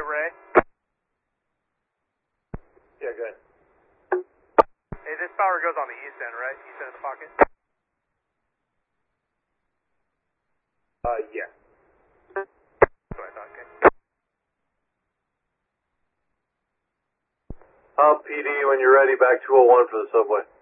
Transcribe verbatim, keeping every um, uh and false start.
Ray? Yeah, good. Hey, this power goes on the east end, right? East end of the pocket? Uh, yeah. That's what I thought, okay. Uh, P D, when you're ready, back two oh one for the subway.